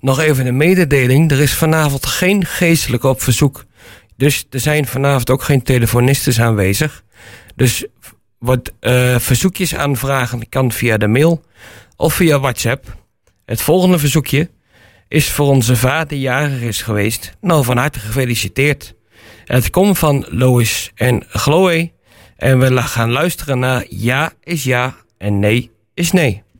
nog even een mededeling. Er is vanavond geen geestelijke op verzoek. Dus er zijn vanavond ook geen telefonistes aanwezig. Dus wat verzoekjes aanvragen kan via de mail of via WhatsApp. Het volgende verzoekje is voor onze vader die jarig is geweest. Nou, van harte gefeliciteerd. Het komt van Lois en Chloe. En we gaan luisteren naar ja is ja en nee is nee.